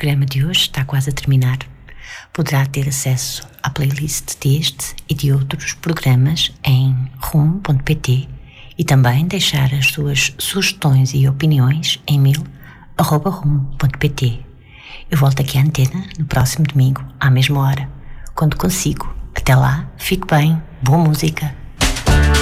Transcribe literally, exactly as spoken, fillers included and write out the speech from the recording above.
programa de hoje está quase a terminar. Poderá ter acesso à playlist deste e de outros programas em rum ponto pt e também deixar as suas sugestões e opiniões em mail arroba rum ponto pt. Eu volto aqui à antena no próximo domingo, à mesma hora, quando consigo. Até lá, fique bem, boa música.